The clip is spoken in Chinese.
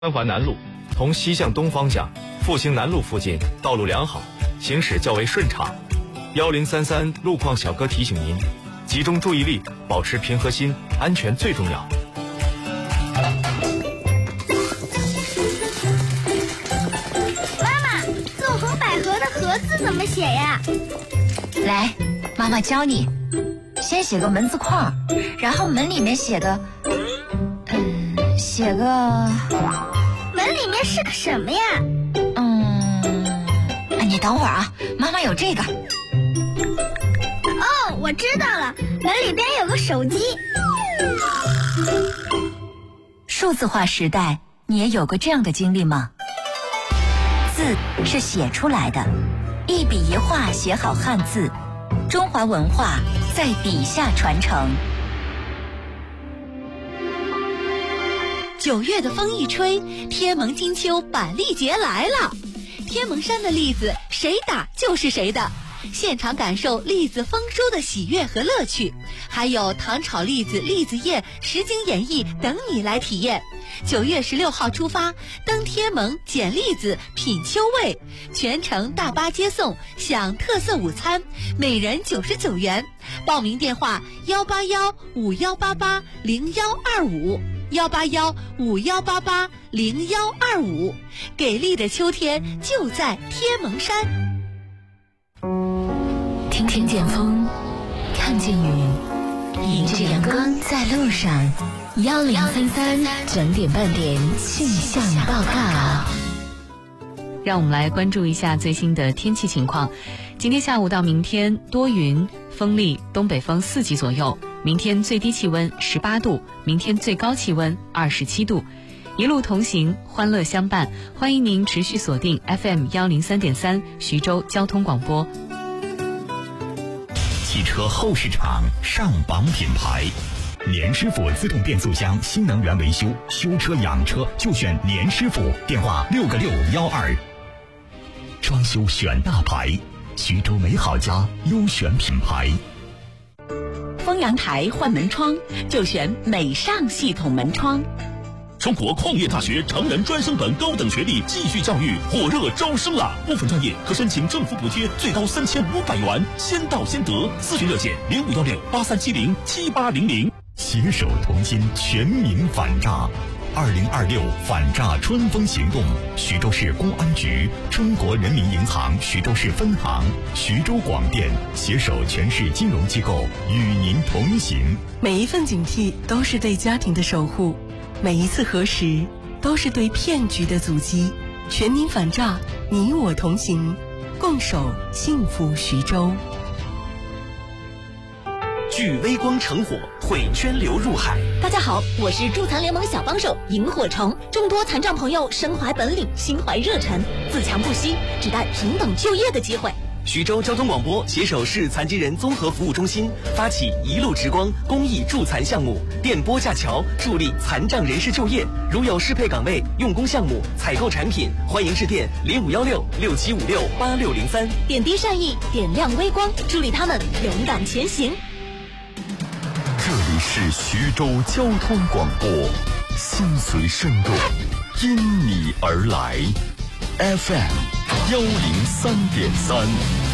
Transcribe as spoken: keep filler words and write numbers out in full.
三环南路从西向东方向，复兴南路附近道路良好，行驶较为顺畅。幺零三三路况小哥提醒您，集中注意力，保持平和心，安全最重要。 妈妈，纵横捭阖的阖字怎么写呀？ 来，妈妈教你。先写个门字框，然后门里面写个，嗯，写个。 门里面是个什么呀？ 嗯，你等会儿啊，妈妈有这个。 哦，我知道了，门里边有个手机。 数字化时代，你也有过这样的经历吗？字是写出来的，一笔一画写好汉字，中华文化在笔下传承。 九月的风一吹，天盟金秋板栗节来了。天盟山的栗子谁打就是谁的，现场感受栗子丰收的喜悦和乐趣，还有糖炒栗子、栗子宴、实景演绎等你来体验。九月十六号出发，登天盟捡栗子品秋味，全程大巴接送，享特色午餐，每人九十九元。报名电话幺八幺五幺八八零幺二五。幺八幺五幺八八零幺二五，给力的秋天就在天盟山。 听听见风，看见雨，迎着阳光在路上。幺零三三整点半点气象报告。 让我们来关注一下最新的天气情况。今天下午到明天多云，风力东北风四级左右。明天最低气温十八度，明天最高气温二十七度。一路同行，欢乐相伴，欢迎您持续锁定 F M 幺零三点三徐州交通广播。 汽车后市场上榜品牌，年师傅自动变速箱新能源维修，修车养车就选年师傅，电话六个六幺二。装修选大牌，徐州美好家优选品牌。 封阳台换门窗就选美尚系统门窗。 中国矿业大学成人专升本高等学历继续教育火热招生了，部分专业可申请政府补贴最高三千五百元，先到先得。咨询热线零五幺六八三七零七八零零。 携手同心，全民反诈。二零二六反诈春风行动，徐州市公安局、中国人民银行徐州市分行、徐州广电携手全市金融机构与您同行。 每一份警惕都是对家庭的守护，每一次核实都是对骗局的阻击。全民反诈，你我同行，共守幸福徐州。 聚微光成火，会涓流入海。 大家好，我是助残联盟小帮手萤火虫。众多残障朋友身怀本领，心怀热忱，自强不息，只待平等就业的机会。 徐州交通广播携手市残疾人综合服务中心，发起一路直光公益助残项目，电波架桥，助力残障人士就业。如有适配岗位、用工项目、采购产品，欢迎致电零五幺六六七五六八六零三。 点滴善意，点亮微光，助力他们勇敢前行。 这里是徐州交通广播，心随生动，因你而来 ，F M 幺零三点三。